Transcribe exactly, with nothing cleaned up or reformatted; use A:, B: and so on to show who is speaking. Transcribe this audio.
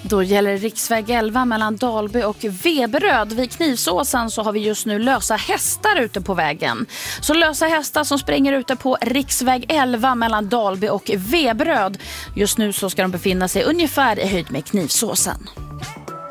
A: Då gäller riksväg elva mellan Dalby och Veberöd. Vid Knivsåsen så har vi just nu lösa hästar ute på vägen. Så lösa hästar som springer ute på riksväg elva mellan Dalby och Veberöd. Just nu så ska de befinna sig ungefär i höjd med Knivsåsen.